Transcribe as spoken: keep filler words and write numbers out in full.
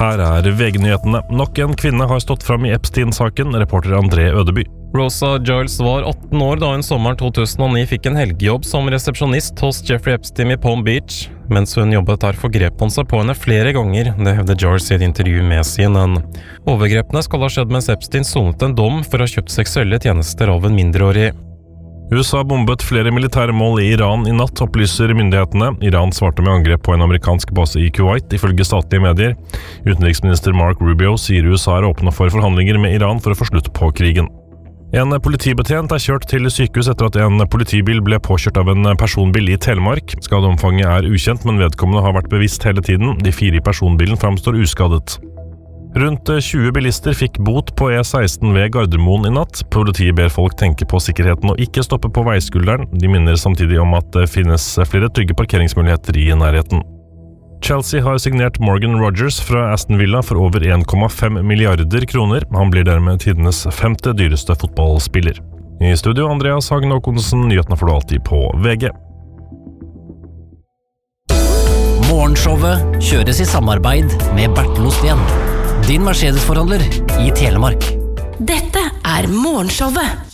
Her er V G-nyhetene. Nok en kvinne har stått fram i Epstein-saken, reporter André Ødeby. Rosa Giles var atten år da hun sommeren to tusen og ni fikk en helgejobb som resepsjonist hos Jeffrey Epstein i Palm Beach. Mens hun jobbet der forgrep han seg på henne flere ganger, det hevder Giles i et intervju med C N N. Overgrepene skal ha skjedd mens Epstein sonet en dom for å ha kjøpt seksuelle tjenester av en mindreårig. U S A bombet flere militære mål i Iran i natt, opplyser myndighetene. Iran svarte med angrep på en amerikansk base i Kuwait, ifølge statlige medier. Utenriksminister Mark Rubio sier U S A er åpne for forhandlinger med Iran for å få slutt på krigen. En politibetjent er kjørt til sykehus etter at en politibil ble påkjørt av en personbil i Telemark. Skadeomfanget er ukjent, men vedkommende har vært bevisst hele tiden. De fire i personbilen framstår uskadet. Rundt tjue bilister fikk bot på E seksten ved Gardermoen i natt. Politiet ber folk tenke på sikkerheten og ikke stoppe på veiskulderen. De minner samtidig om at det finnes flere trygge parkeringsmuligheter i nærheten. Chelsea har signert Morgan Rogers fra Aston Villa for over en komma fem milliarder kroner. Han blir dermed tidenes femte dyreste fotballspiller. I studio Andreas Hagen Håkonsen, nyhetene får du alltid på V G. Morgenshowet kjøres i samarbeid med Bertel Osten, din Mercedes-forhandler i Telemark. Dette er Morgenshowet.